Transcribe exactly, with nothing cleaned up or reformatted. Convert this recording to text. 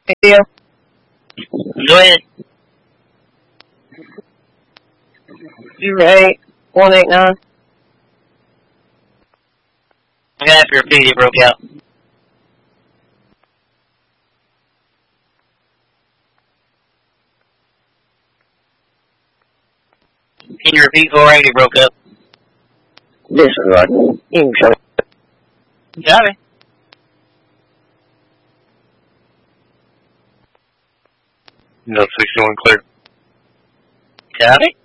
Yeah. Go ahead. Zero eight one eight nine. I'm gonna have to repeat it, broke out. Can you repeat four eighty broke up? This is right. You can show it. Got it. No, sixty-one clear. Got it.